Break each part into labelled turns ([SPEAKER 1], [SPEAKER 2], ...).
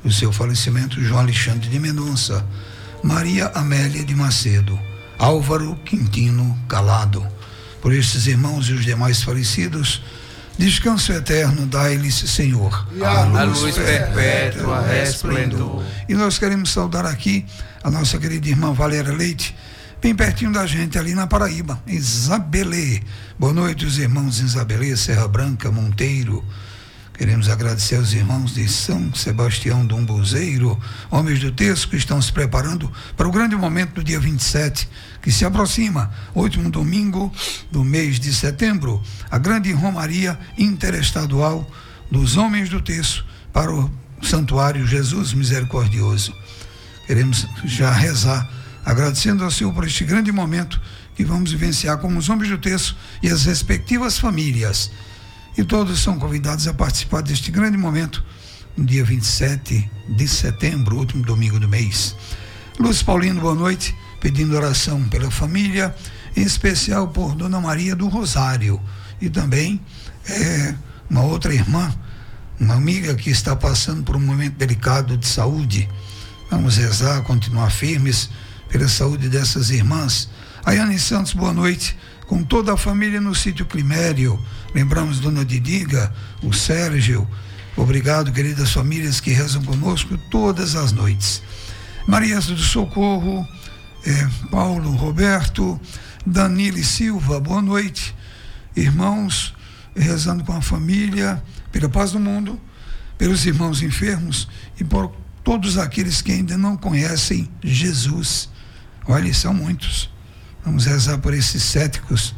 [SPEAKER 1] o seu falecimento, João Alexandre de Mendonça, Maria Amélia de Macedo, Álvaro Quintino Calado. Por estes irmãos e os demais falecidos, descanso eterno dai-lhes, Senhor,
[SPEAKER 2] a luz perpétua resplendor.
[SPEAKER 1] E nós queremos saudar aqui a nossa querida irmã Valéria Leite, bem pertinho da gente, ali na Paraíba, em Zabelê. Boa noite, os irmãos em Zabelê, Serra Branca, Monteiro. Queremos agradecer aos irmãos de São Sebastião do Umbuzeiro, homens do texto que estão se preparando para o grande momento do dia 27, que se aproxima, último domingo do mês de setembro, a grande romaria interestadual dos homens do texto para o Santuário Jesus Misericordioso. Queremos já rezar, agradecendo ao Senhor por este grande momento que vamos vivenciar como os homens do texto e as respectivas famílias. E todos são convidados a participar deste grande momento, no dia 27 de setembro, último domingo do mês. Lúcio Paulino, boa noite, pedindo oração pela família, em especial por Dona Maria do Rosário, e também uma outra irmã, uma amiga que está passando por um momento delicado de saúde. Vamos rezar, continuar firmes pela saúde dessas irmãs. Ayane Santos, boa noite, com toda a família no sítio Climério. Lembramos Dona Didiga, o Sérgio. Obrigado, queridas famílias que rezam conosco todas as noites. Maria do Socorro, Paulo Roberto, Danile Silva, boa noite. Irmãos, rezando com a família, pela paz do mundo, pelos irmãos enfermos e por todos aqueles que ainda não conhecem Jesus. Olha, são muitos. Vamos rezar por esses céticos.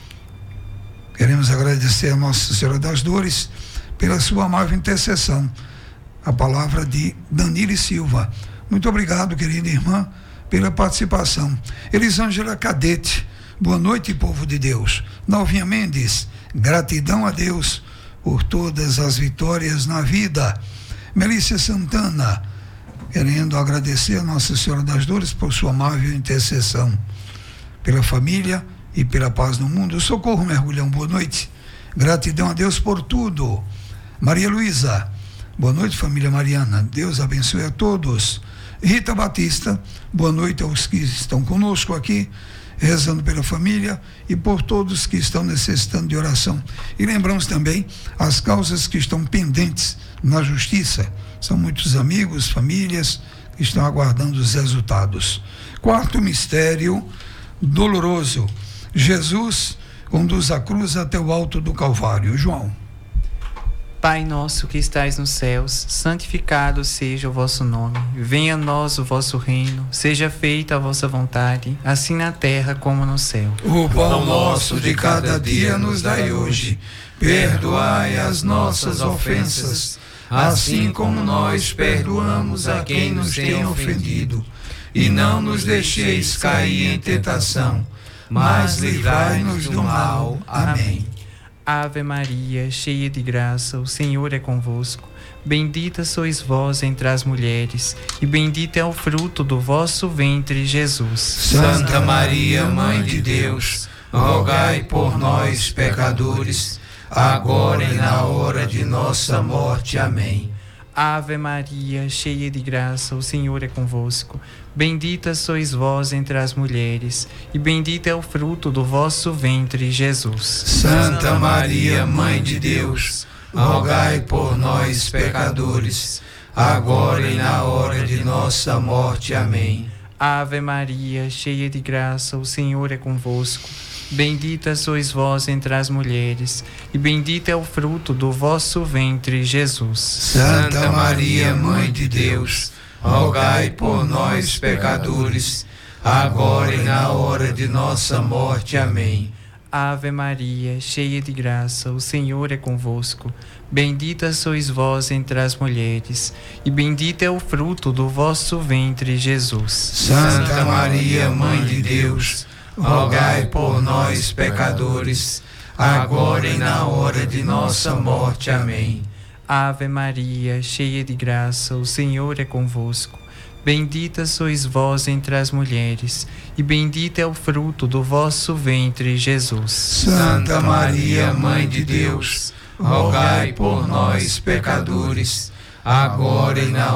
[SPEAKER 1] Queremos agradecer a Nossa Senhora das Dores pela sua amável intercessão. A palavra de Danile Silva. Muito obrigado, querida irmã, pela participação. Elisângela Cadete, boa noite, povo de Deus. Nalvinha Mendes, gratidão a Deus por todas as vitórias na vida. Melícia Santana, querendo agradecer a Nossa Senhora das Dores por sua amável intercessão, pela família e pela paz no mundo. Socorro Mergulhão, boa noite. Gratidão a Deus por tudo. Maria Luísa, boa noite, família Mariana. Deus abençoe a todos. Rita Batista, boa noite aos que estão conosco aqui, rezando pela família e por todos que estão necessitando de oração. E lembramos também as causas que estão pendentes na justiça. São muitos amigos, famílias que estão aguardando os resultados. Quarto mistério doloroso. Jesus conduz a cruz até o alto do Calvário. João.
[SPEAKER 3] Pai nosso que estais nos céus, santificado seja o vosso nome. Venha a nós o vosso reino, seja feita a vossa vontade, assim na terra como no céu.
[SPEAKER 1] O pão nosso de cada dia nos dai hoje. Perdoai as nossas ofensas, assim como nós perdoamos a quem nos tem ofendido. E não nos deixeis cair em tentação, mas livrai-nos do mal. Amém.
[SPEAKER 3] Ave Maria, cheia de graça, o Senhor é convosco. Bendita sois vós entre as mulheres, e bendito é o fruto do vosso ventre, Jesus.
[SPEAKER 2] Santa Maria, Mãe de Deus, rogai por nós, pecadores, agora e na hora de nossa morte. Amém.
[SPEAKER 3] Ave Maria, cheia de graça, o Senhor é convosco. Bendita sois vós entre as mulheres, e bendito é o fruto do vosso ventre, Jesus.
[SPEAKER 2] Santa Maria, Mãe de Deus, rogai por nós, pecadores, agora e na hora de nossa morte. Amém.
[SPEAKER 3] Ave Maria, cheia de graça, o Senhor é convosco. Bendita sois vós entre as mulheres, e bendito é o fruto do vosso ventre, Jesus.
[SPEAKER 2] Santa Maria, Mãe de Deus, rogai por nós, pecadores, agora e na hora de nossa morte. Amém.
[SPEAKER 3] Ave Maria, cheia de graça, o Senhor é convosco. Bendita sois vós entre as mulheres, e bendito é o fruto do vosso ventre, Jesus.
[SPEAKER 2] Santa Maria, Mãe de Deus, rogai por nós, pecadores, agora e na hora de nossa morte. Amém.
[SPEAKER 3] Ave Maria, cheia de graça, o Senhor é convosco. Bendita sois vós entre as mulheres, e bendito é o fruto do vosso ventre, Jesus.
[SPEAKER 2] Santa Maria, Mãe de Deus, rogai por nós, pecadores, agora e na